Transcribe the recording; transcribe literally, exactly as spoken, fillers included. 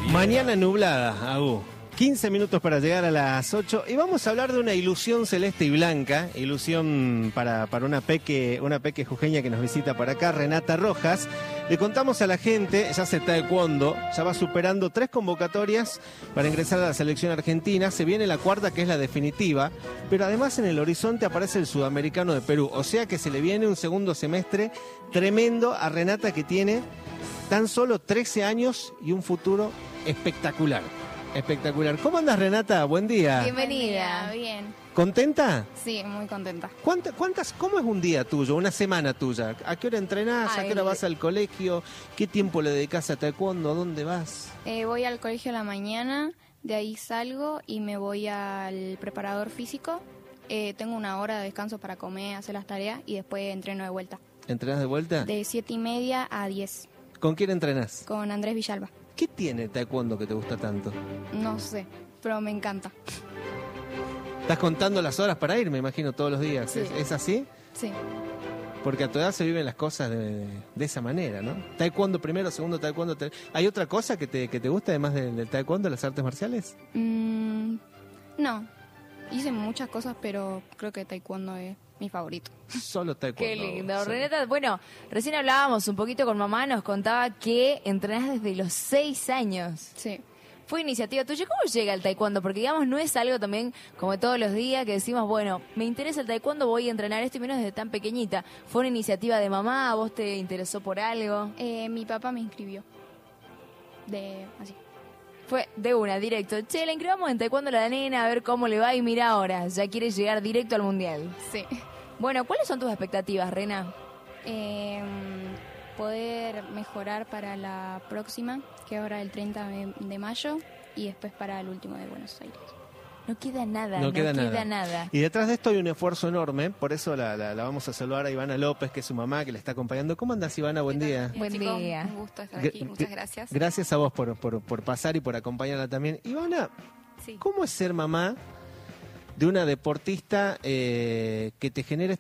Mañana nublada, Agu. quince minutos para llegar a las ocho y vamos a hablar de una ilusión celeste y blanca, ilusión para, para una peque, una peque jujeña que nos visita por acá, Renata Rojas. Le contamos a la gente, ya se taekwondo, ya va superando tres convocatorias para ingresar a la selección argentina, se viene la cuarta que es la definitiva, pero además en el horizonte aparece el sudamericano de Perú, o sea que se le viene un segundo semestre tremendo a Renata, que tiene tan solo trece años y un futuro espectacular. Espectacular. ¿Cómo andas, Renata? Buen día. Bienvenida. Bien. ¿Contenta? Sí, muy contenta. ¿Cuántas, cuántas, ¿Cómo es un día tuyo, una semana tuya? ¿A qué hora entrenás? ¿A qué hora vas al colegio? ¿Qué tiempo le dedicas a taekwondo? ¿A dónde vas? Eh, voy al colegio a la mañana, de ahí salgo y me voy al preparador físico. Eh, tengo una hora de descanso para comer, hacer las tareas y después entreno de vuelta. ¿Entrenás de vuelta? De siete y media a diez. ¿Con quién entrenás? Con Andrés Villalba. ¿Qué tiene taekwondo que te gusta tanto? No sé, pero me encanta. Estás contando las horas para ir, me imagino, todos los días. Sí. ¿Es, ¿Es así? Sí. Porque a tu edad se viven las cosas de, de esa manera, ¿no? Taekwondo primero, segundo taekwondo. Te... ¿Hay otra cosa que te, que te gusta además del, del taekwondo, las artes marciales? Mm, no. Hice muchas cosas, pero creo que taekwondo es mi favorito. Solo taekwondo. Qué lindo. Sí. Renata, bueno, recién hablábamos un poquito con mamá, nos contaba que entrenás desde los seis años. Sí. Fue iniciativa tuya. ¿Cómo llega el taekwondo? Porque, digamos, no es algo también como todos los días que decimos, bueno, me interesa el taekwondo, voy a entrenar esto y menos desde tan pequeñita. ¿Fue una iniciativa de mamá? ¿Vos te interesó por algo? Eh, mi papá me inscribió. De... así. Fue de una, directo. Che, la inscribamos en taekwondo a la nena, a ver cómo le va y mira ahora, ya quiere llegar directo al mundial. Sí. Bueno, ¿cuáles son tus expectativas, Rena? Eh, poder mejorar para la próxima, que ahora el treinta de mayo, y después para el último de Buenos Aires. No queda nada, No, no queda, queda, nada. nada. Y detrás de esto hay un esfuerzo enorme, por eso la, la, la vamos a saludar a Ivana López, que es su mamá, que le está acompañando. ¿Cómo andas, Ivana? Buen día. Buen chicos, día. un gusto estar aquí, Gr- muchas gracias. Gracias a vos por, por, por pasar y por acompañarla también. Ivana, Sí. ¿cómo es ser mamá de una deportista eh, que te genera